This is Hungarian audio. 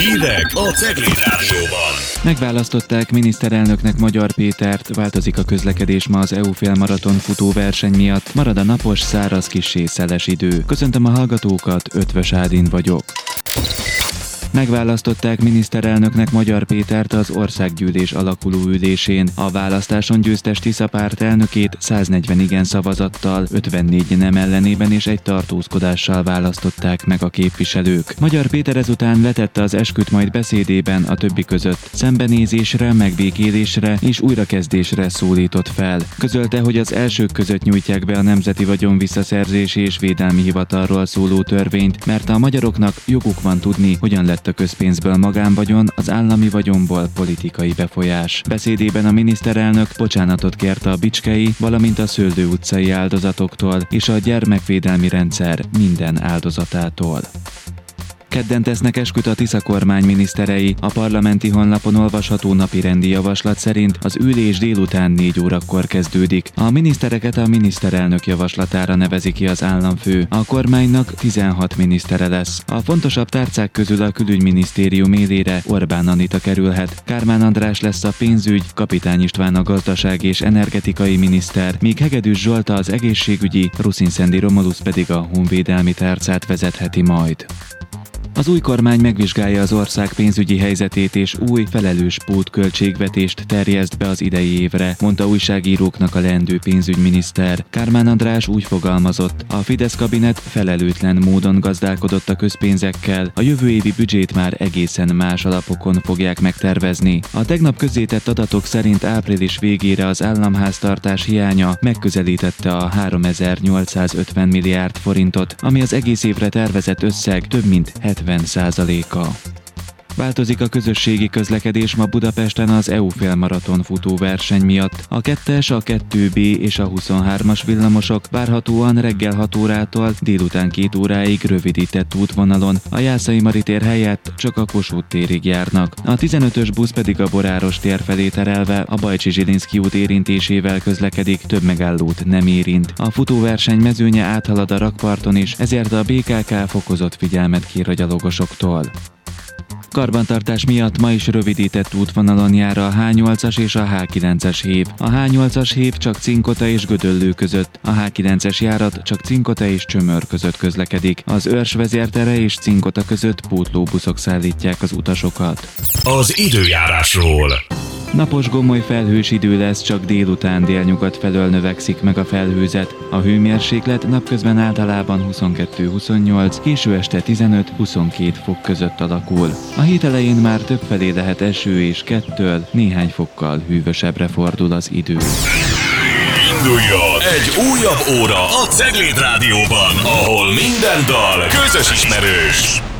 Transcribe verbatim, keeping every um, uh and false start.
Hírek a Cegléd Rádióban. Megválasztották miniszterelnöknek Magyar Pétert, változik a közlekedés ma az é u félmaraton futóverseny miatt, marad a napos, száraz, kissé szeles idő. Köszöntöm a hallgatókat, Ötvös Ádin vagyok. Megválasztották miniszterelnöknek Magyar Pétert az országgyűlés alakuló ülésén. A választáson győztes Tisza párt elnökét száznegyven igen szavazattal, ötvennégy nem ellenében és egy tartózkodással választották meg a képviselők. Magyar Péter ezután letette az esküt, majd beszédében a többi között szembenézésre, megbékélésre és újrakezdésre szólított fel. Közölte, hogy az elsők között nyújtják be a Nemzeti Vagyon Visszaszerzési és Védelmi Hivatalról szóló törvényt, mert a magyaroknak joguk van tudni, hogyan lett a közpénzből magánvagyon, az állami vagyonból politikai befolyás. Beszédében a miniszterelnök bocsánatot kért a bicskei, valamint a Szőlő utcai áldozatoktól és a gyermekvédelmi rendszer minden áldozatától. Kedden tesznek esküt a Tisza kormány miniszterei. A parlamenti honlapon olvasható napirendi javaslat szerint az ülés délután négy órakor kezdődik. A minisztereket a miniszterelnök javaslatára nevezi ki az államfő. A kormánynak tizenhat minisztere lesz. A fontosabb tárcák közül a külügyminisztérium élére Orbán Anita kerülhet. Kármán András lesz a pénzügy, Kapitány István a gazdaság és energetikai miniszter, míg Hegedűs Zsolt az egészségügyi, Ruszin-Szendi Romulusz pedig a honvédelmi tárcát vezetheti majd. Az új kormány megvizsgálja az ország pénzügyi helyzetét és új, felelős pótköltségvetést terjeszt be az idei évre, mondta újságíróknak a leendő pénzügyminiszter. Kármán András úgy fogalmazott, a Fidesz kabinet felelőtlen módon gazdálkodott a közpénzekkel, a jövő évi büdzsét már egészen más alapokon fogják megtervezni. A tegnap közzétett adatok szerint április végére az államháztartás hiánya megközelítette a háromezer-nyolcszázötven milliárd forintot, ami az egész évre tervezett összeg több mint hetven százaléka. Változik a közösségi közlekedés ma Budapesten az é u félmaraton futóverseny miatt. A kettes, a kettő bé és a huszonhármas villamosok várhatóan reggel hat órától délután két óráig rövidített útvonalon, a Jászai Mari tér helyett csak a Kossuth térig járnak. A tizenötös busz pedig a Boráros tér felé terelve a Bajcsy-Zsilinszky út érintésével közlekedik, több megállót nem érint. A futóverseny mezőnye áthalad a rakparton is, ezért a bé ká ká fokozott figyelmet kér a gyalogosoktól. Karbantartás miatt ma is rövidített útvonalon jár a há nyolcas és a há kilences hév. A há nyolcas hév csak Cinkota és Gödöllő között, a há kilences járat csak Cinkota és Csömör között közlekedik. Az Őrs vezértere és Cinkota között pótlóbuszok szállítják az utasokat. Az időjárásról. Napos, gomoly felhős idő lesz, csak délután délnyugat felől növekszik meg a felhőzet. A hőmérséklet napközben általában huszonkettő-huszonnyolc, késő este tizenöt-huszonkét fok között alakul. A hét elején már többfelé lehet eső és kettől néhány fokkal hűvösebbre fordul az idő. Induljon egy újabb óra a Cegléd Rádióban, ahol minden dal közös ismerős.